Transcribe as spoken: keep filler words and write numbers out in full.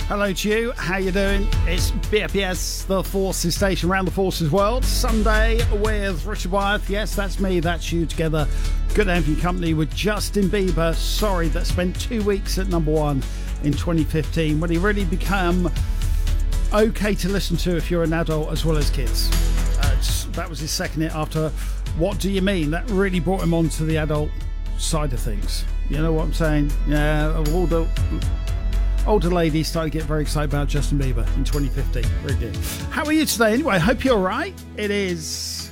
Hello to you. How you doing? It's B F P S, the Forces Station around the Forces world. Sunday with Richard Wyeth. Yes, that's me. That's you together. Good Empty Company with Justin Bieber. Sorry, that spent two weeks at number one in twenty fifteen when he really became okay to listen to if you're an adult as well as kids. Uh, that was his second hit after What Do You Mean? That really brought him on to the adult side of things. You know what I'm saying? Yeah, all the older ladies started to get very excited about Justin Bieber in twenty fifteen. Very good. How are you today anyway? I hope you're alright. It is